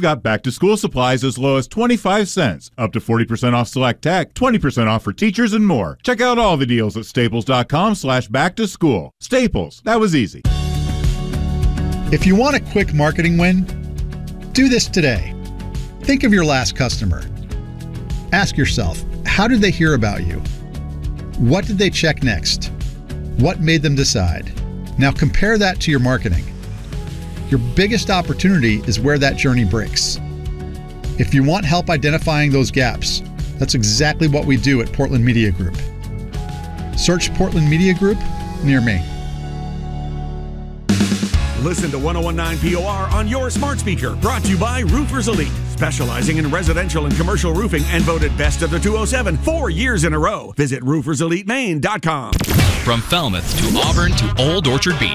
got back-to-school supplies as low as 25 cents, up to 40% off select tech, 20% off for teachers, and more. Check out all the deals at staples.com/back-to-school. Staples, that was easy. If you want a quick marketing win, do this today. Think of your last customer. Ask yourself, how did they hear about you? What did they check next? What made them decide? Now compare that to your marketing. Your biggest opportunity is where that journey breaks. If you want help identifying those gaps, that's exactly what we do at Portland Media Group. Search Portland Media Group near me. Listen to 101.9 POR on your smart speaker. Brought to you by Roofers Elite, specializing in residential and commercial roofing and voted best of the 207 4 years in a row. Visit rooferselitemaine.com. From Falmouth to Auburn to Old Orchard Beach,